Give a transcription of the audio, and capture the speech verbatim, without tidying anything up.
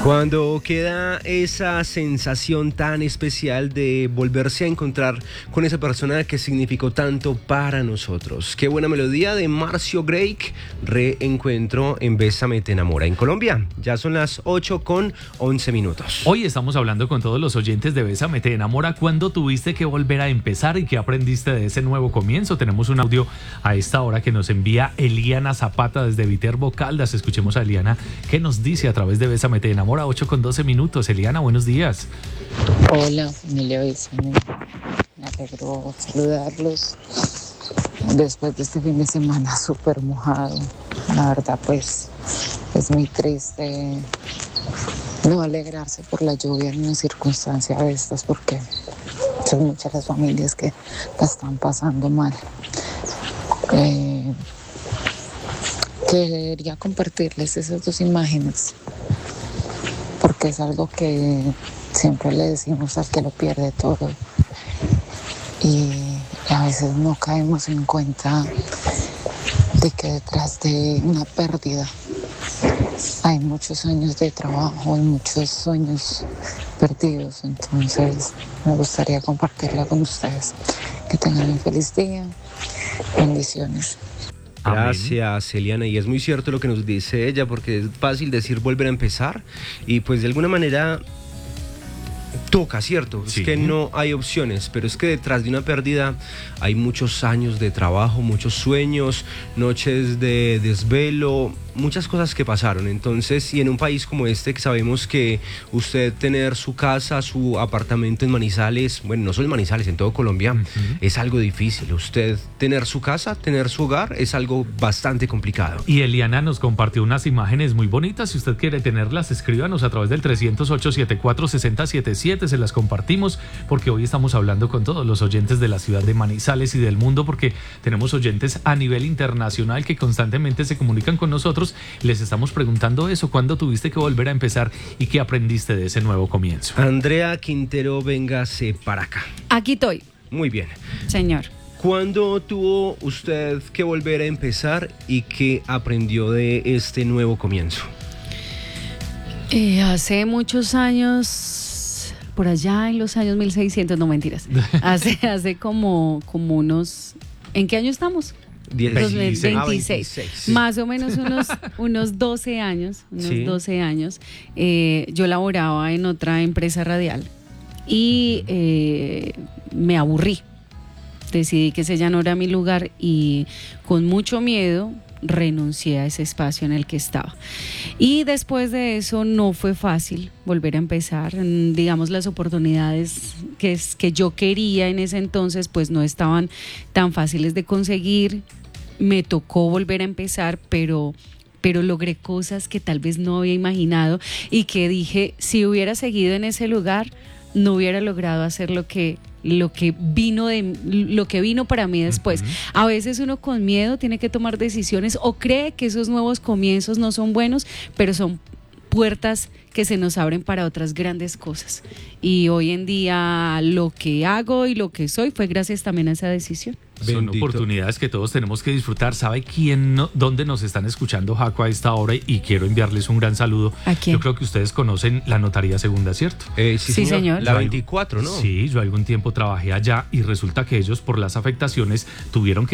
Cuando queda esa sensación tan especial de volverse a encontrar con esa persona que significó tanto para nosotros. Qué buena melodía de Marcio Greik, Reencuentro en Bésame te enamora. En Colombia ya son las ocho con once minutos. Hoy estamos hablando con todos los oyentes de Bésame te enamora. ¿Cuándo tuviste que volver a empezar y qué aprendiste de ese nuevo comienzo? Tenemos un audio a esta hora que nos envía Eliana Zapata desde Viterbo, Caldas. Escuchemos a Eliana qué nos dice a través de Bésame te enamora. ocho con doce minutos. Eliana, buenos días. Hola, familia Bésame. Me alegro saludarlos después de este fin de semana súper mojado. La verdad, pues, es muy triste no alegrarse por la lluvia en una circunstancia de estas, porque son muchas las familias que la están pasando mal. Eh, quería compartirles esas dos imágenes, porque es algo que siempre le decimos al que lo pierde todo y a veces no caemos en cuenta de que detrás de una pérdida hay muchos años de trabajo y muchos sueños perdidos. Entonces me gustaría compartirla con ustedes. Que tengan un feliz día. Bendiciones. Gracias, Eliana, y es muy cierto lo que nos dice ella, porque es fácil decir volver a empezar y pues de alguna manera toca, ¿cierto? Sí. Es que no hay opciones, pero es que detrás de una pérdida hay muchos años de trabajo, muchos sueños, noches de desvelo, muchas cosas que pasaron. Entonces, y en un país como este, que sabemos que usted tener su casa, su apartamento en Manizales, bueno, no solo en Manizales, en todo Colombia, uh-huh, es algo difícil. Usted tener su casa, tener su hogar, es algo bastante complicado. Y Eliana nos compartió unas imágenes muy bonitas. Si usted quiere tenerlas, escríbanos a través del trescientos ocho, setenta y cuatro, sesenta setenta y siete. Se las compartimos porque hoy estamos hablando con todos los oyentes de la ciudad de Manizales y del mundo, porque tenemos oyentes a nivel internacional que constantemente se comunican con nosotros. Les estamos preguntando eso, ¿cuándo tuviste que volver a empezar y qué aprendiste de ese nuevo comienzo? Andrea Quintero, véngase para acá. Aquí estoy. Muy bien. Señor. ¿Cuándo tuvo usted que volver a empezar y qué aprendió de este nuevo comienzo? Eh, hace muchos años, por allá en los años mil seiscientos, no mentiras, hace, hace como, como unos, ¿en qué año estamos? veintiséis. veintiséis, Ah, veintiséis, sí. Más o menos unos, unos doce años, unos sí. doce años, eh, yo laboraba en otra empresa radial y eh, me aburrí, decidí que ese ya no era mi lugar y con mucho miedo renuncié a ese espacio en el que estaba. Y después de eso no fue fácil volver a empezar. Digamos, las oportunidades que, es, que yo quería en ese entonces pues no estaban tan fáciles de conseguir. Me tocó volver a empezar, pero... pero logré cosas que tal vez no había imaginado y que dije, si hubiera seguido en ese lugar, no hubiera logrado hacer lo que lo que vino de lo que vino para mí después. Uh-huh. A veces uno con miedo tiene que tomar decisiones o cree que esos nuevos comienzos no son buenos, pero son puertas que se nos abren para otras grandes cosas. Y hoy en día lo que hago y lo que soy fue gracias también a esa decisión. Son Bendito. Oportunidades que todos tenemos que disfrutar. ¿Sabe quién, no, dónde nos están escuchando, Jaco, a esta hora? Y quiero enviarles un gran saludo. ¿A quién? Yo creo que ustedes conocen la Notaría Segunda, ¿cierto? Eh, sí, sí, señor. señor. La veinticuatro, ¿no? Sí, yo algún tiempo trabajé allá y resulta que ellos por las afectaciones tuvieron que